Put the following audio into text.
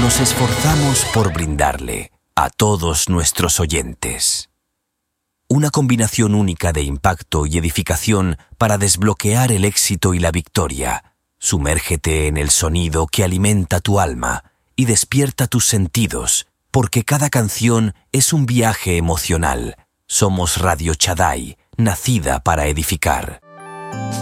nos esforzamos por brindarle a todos nuestros oyentes. Una combinación única de impacto y edificación para desbloquear el éxito y la victoria. Sumérgete en el sonido que alimenta tu alma y despierta tus sentidos, porque cada canción es un viaje emocional. Somos Radio Shaddai, nacida para edificar.